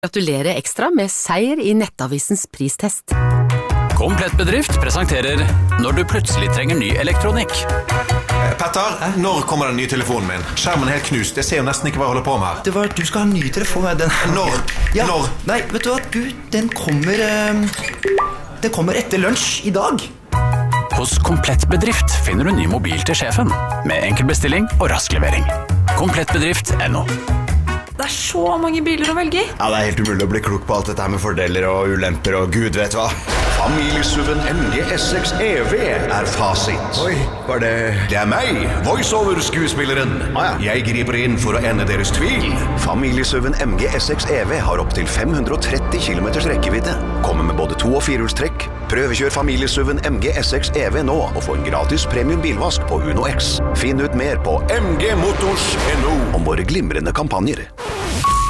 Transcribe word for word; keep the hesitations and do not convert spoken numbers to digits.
Gratulerer ekstra med seier i Nettavisens pristest. Komplett Bedrift presenterer Når du plutselig trenger ny elektronikk. Petter, når kommer den nye telefonen min? Skjermen er helt knust, jeg ser jo nesten ikke hva jeg holder på med her. Det var, du skal ha en ny telefon. Den, Når? Ja, Når? Nei, vet du hva, du, den kommer eh, Den kommer etter lunsj i dag. Hos Komplett Bedrift finner du ny mobil til sjefen, med enkel bestilling og rask levering. komplett bedrift punktum no. Det er så mange biler å velge i. Ja, det er helt umulig å bli klok på alt dette her med fordeler og ulemper og gud vet hva. Familiesuven M G S seks E V er fasit. Oi, var det... Det er meg, voiceover-skuespilleren. Ah, ja. Jeg griper inn for å ende deres tvil. Familiesuven M G S seks E V har opp til fem hundre og tretti kilometers rekkevidde. Kommer med både to- og firehjulstrekk. Prøvekjør familiesuven M G S seks E V nå og få en gratis premium bilvask på Uno X. Finn ut mer på m g motors punktum no om våre glimrende kampanjer.